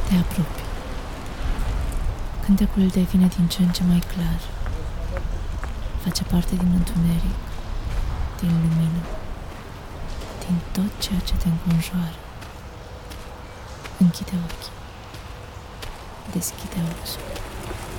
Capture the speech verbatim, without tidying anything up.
Te apropii. Cântecul devine din ce în ce mai clar. Face parte din întuneric, din lumină, din tot ceea ce te înconjoară. Închide ochii. Deschide osul.